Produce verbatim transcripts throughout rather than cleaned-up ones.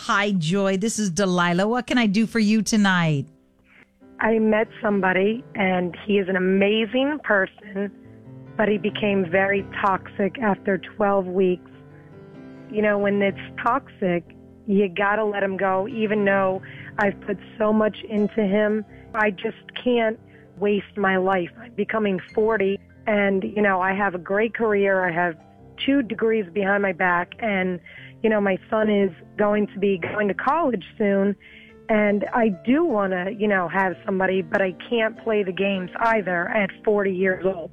Hi, Joy. This is Delilah. What can I do for you tonight? I met somebody, and he is an amazing person, but he became very toxic after twelve weeks. You know, when it's toxic, you gotta let him go, even though I've put so much into him. I just can't waste my life. I'm becoming forty, and, you know, I have a great career. I have two degrees behind my back, and, you know, my son is going to be going to college soon, and I do want to, you know, have somebody, but I can't play the games either at forty years old.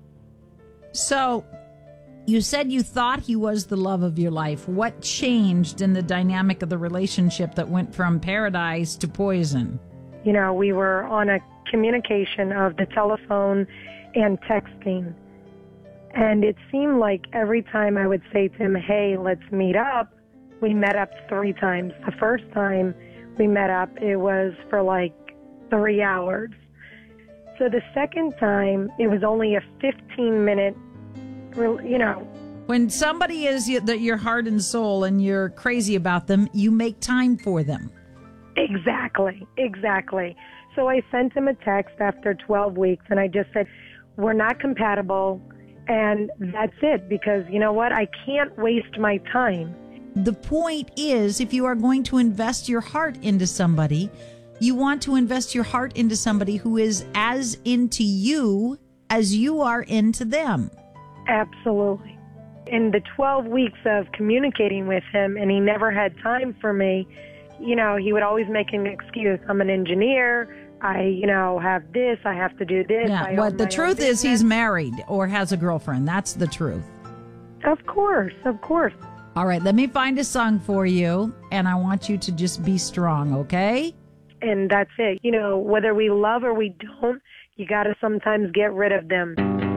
So, you said you thought he was the love of your life. What changed in the dynamic of the relationship that went from paradise to poison? You know, we were on a communication of the telephone and texting. And it seemed like every time I would say to him, hey, let's meet up, we met up three times. The first time we met up, it was for like three hours. So the second time, it was only a fifteen minute, you know. When somebody is y- your heart and soul and you're crazy about them, you make time for them. Exactly, exactly. So I sent him a text after twelve weeks, and I just said, we're not compatible, and that's it, because you know what? I can't waste my time. The point is, if you are going to invest your heart into somebody, you want to invest your heart into somebody who is as into you as you are into them. Absolutely. In the twelve weeks of communicating with him, and he never had time for me, you know, he would always make an excuse. I'm an engineer. I, you know, have this. I have to do this. Yeah, I well, own the my truth own is business. he's married or has a girlfriend. That's the truth. Of course, of course. All right, let me find a song for you, and I want you to just be strong, okay? And that's it. You know, whether we love or we don't, you got to sometimes get rid of them.